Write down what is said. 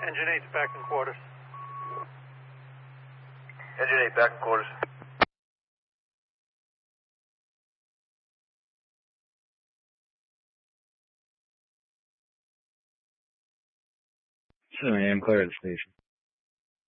Engine 8's back in quarters. Engine 8 back in quarters. Sure, I am clear at the station.